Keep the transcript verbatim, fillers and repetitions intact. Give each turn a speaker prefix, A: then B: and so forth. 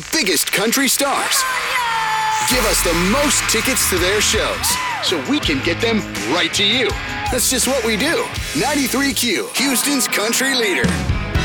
A: the biggest country stars. Give us the most tickets to their shows so we can get them right to you. That's just what we do. ninety-three Q, Houston's country leader.